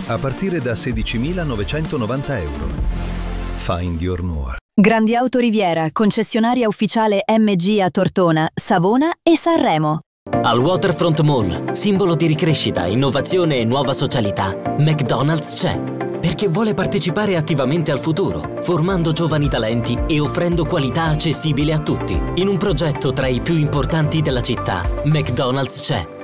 a partire da 16.990 euro. Find your more. Grandi Auto Riviera, concessionaria ufficiale MG a Tortona, Savona e Sanremo. Al Waterfront Mall, simbolo di ricrescita, innovazione e nuova socialità, McDonald's c'è. Perché vuole partecipare attivamente al futuro, formando giovani talenti e offrendo qualità accessibile a tutti. In un progetto tra i più importanti della città, McDonald's c'è.